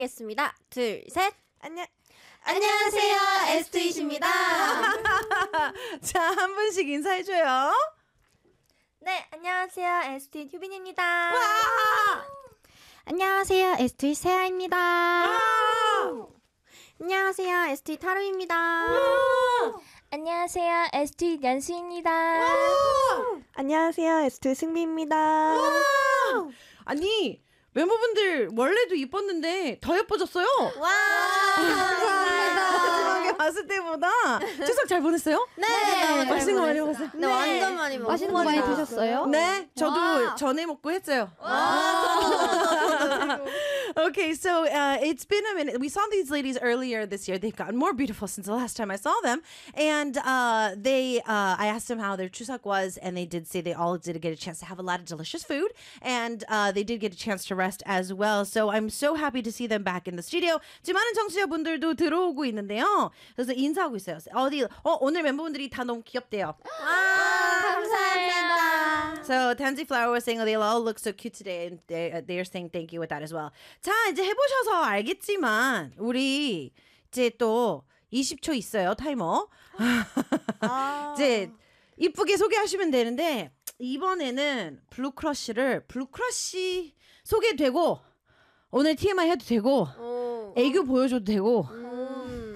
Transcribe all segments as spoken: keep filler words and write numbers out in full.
하겠습니다. 둘, 셋. 안녕. 안녕하세요, 에스트잇입니다. 자, 한 분씩 인사해줘요. 네, 안녕하세요, 에스트잇 휴빈입니다. 와! 안녕하세요, 에스트잇 세아입니다. 와! 안녕하세요, 에스트잇 하루입니다. 와! 안녕하세요, 에스트잇 연수입니다. 안녕하세요, 에스트잇 승비입니다. 와! 아니, 멤버분들 원래도 이뻤는데 더 예뻐졌어요. 와! 감사합니다. 마지막에 봤을 때보다 추석 잘 보냈어요? 네, 네, 맛있는 거 많이 먹었어요. 네, 완전 많이 먹었어요. 맛있는 거 많이 드셨어요? 네, 저도 와. 전에 먹고 했어요. 와. Okay, so uh, it's been a minute. We saw these ladies earlier this year. They've gotten more beautiful since the last time I saw them. And uh, they, uh, I asked them how their Chuseok was, and they did say they all did get a chance to have a lot of delicious food, and uh, they did get a chance to rest as well. So I'm so happy to see them back in the studio. 지금 많은 청취자분들도 들어오고 있는데요. 그래서 인사하고 있어요. 어디, 어, 오늘 멤버분들이 다 너무 귀엽대요. 감사합니다. So Tansy Flower was saying they all look so cute today, and they uh, they are saying thank you with that as well. 자, 이제 해보셔서 알겠지만 우리 이제 또 이십 초 있어요 타이머. 아. 이제 이쁘게 소개하시면 되는데 이번에는 블루크러쉬를 블루크러쉬 소개되고 오늘 티엠아이 해도 되고 오. 애교 보여줘도 되고. 음.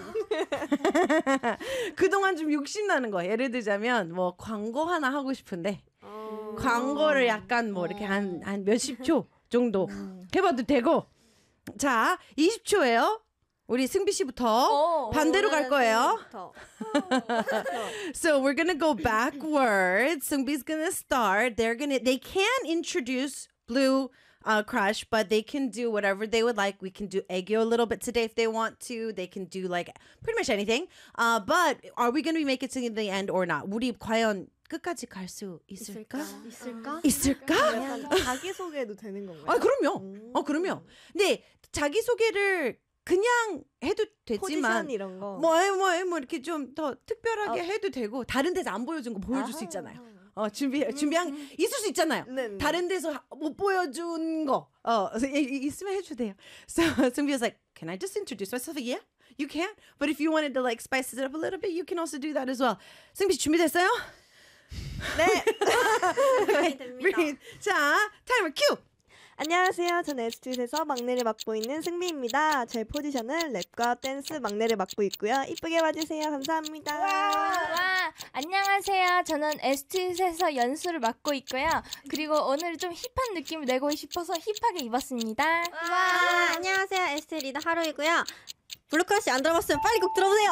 그동안 좀 욕심나는 거 예를 들자면 뭐 광고 하나 하고 싶은데 어. 광고를 약간 뭐 이렇게 한, 한 몇십 초 정도 해봐도 되고. 자, 이십 초예요. 우리 승비 씨부터 오, 반대로 갈 거예요. 오늘부터. So we're gonna go backwards. 승비's gonna start. They're gonna they can introduce Blue uh, Crush, but they can do whatever they would like. We can do Aegyo a little bit today if they want to. They can do like pretty much anything. Uh, but are we gonna be making it to the end or not? 우리 과연 끝까지 갈 수 있을까? 있을까? 있을까? 약간 자기소개해도 되는 건가요? 아, 그럼요. 어, 그럼요. 근데 자기 소개를 그냥 해도 되지만 포지션 이런 거. 뭐, 뭐, 뭐 이렇게 좀 더 특별하게 해도 되고 다른 데서 안 보여준 거 보여줄 수 있잖아요. 어, 준비 준비한 있을 수 있잖아요. 네, 네. 다른 데서 못 보여준 거. 어, 그래서 이- 이- 있으면 해줘도 돼요. So Sungbi was like, "Can I just introduce myself?" Yeah, you can. But if you wanted to like spice it up a little bit, you can also do that as well. Sungbi 준비됐어요? 네. Breathe. 자, 타이머 큐. 안녕하세요. 저는 에스트잇에서 막내를 맡고 있는 승비입니다. 제 포지션은 랩과 댄스 막내를 맡고 있고요. 이쁘게 봐주세요. 감사합니다. 와, 안녕하세요. 저는 에스트잇에서 연수를 맡고 있고요. 그리고 오늘 좀 힙한 느낌을 내고 싶어서 힙하게 입었습니다. 와, 안녕하세요, 에스트잇 리더 하루이고요. 블루크러쉬 안 들어봤으면 빨리 꼭 들어보세요.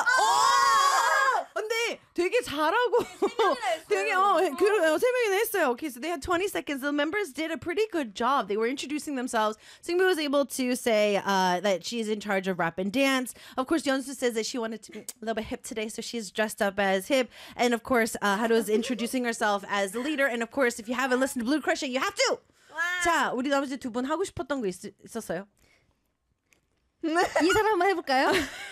근데 되게 잘하고 되게 어, 그, 어, 세 명이나 했어요. Okay, so they had twenty seconds. The members did a pretty good job. They were introducing themselves. Singbi was able to say uh, that she's in charge of rap and dance. Of course, Yeonsu says that she wanted to be a little bit hip today, so she's dressed up as hip. And of course, uh, Haru is introducing herself as the leader. And of course, if you haven't listened to Blue Crush, you have to. 자, 우리 나머지 두 분 하고 싶었던 거 있, 있었어요? 이 사람 한번 해볼까요?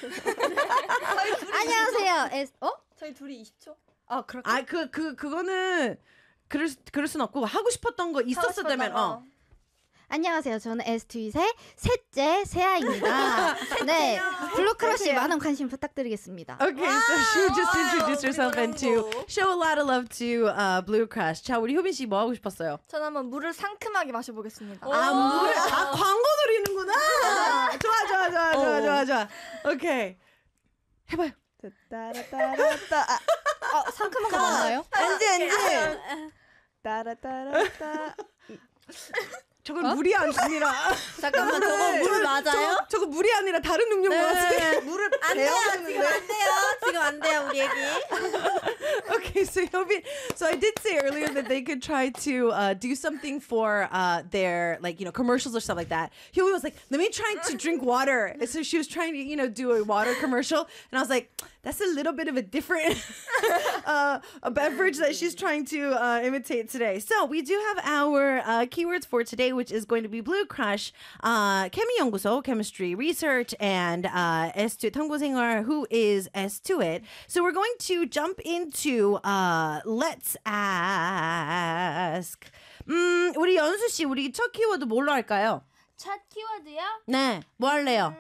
안녕하세요, 에스, 어? 저희 둘이 이십 초? 어, 그렇게. 아, 그, 그, 그거는 그럴, 수- 그럴 순 없고 하고 싶었던 거 있었다면 어. 안녕하세요. 저는 에스트윗의 셋째 세아입니다. 네, 블루크러쉬 많은 관심 부탁드리겠습니다. Okay, so she would just introduce herself and to show a lot of love to uh, Blue Crush. 자, 우리 효빈 씨 뭐 하고 싶었어요? 저는 한번 물을 상큼하게 마셔보겠습니다. 아, 물, 아, 광고 노리는구나. 좋아, 좋아, 좋아, 좋아, 좋아, 좋아. 오케이. 해봐요. 따라따라따. 아, 어, 상큼한 거 맞나요? 엔지 엔지. 따라따라따. 저건 물이 아니라. 잠깐만, 저거 물 맞아요? 저, 저거 물이 아니라 다른 음료 같은데. 물을 안 돼요, 지금 안 돼요. 지금 안 돼요, 우리 애기. Okay, so Hyobin, so I did say earlier that they could try to uh, do something for uh, their like you know commercials or stuff like that. Hyobin was like, "Let me try to drink water." And so she was trying to you know do a water commercial, and I was like, "That's a little bit of a different uh, a beverage that she's trying to uh, imitate today." So we do have our uh, keywords for today, which is going to be Blue Crush, uh, Chemi 연구소, chemistry research, and uh, S two 탐구생활, who is S two it. So we're going to jump into uh, let's ask. 음, 우리 연수 씨, 우리 첫 키워드 뭘로 할까요? 첫 키워드요? 네, 뭐 할래요?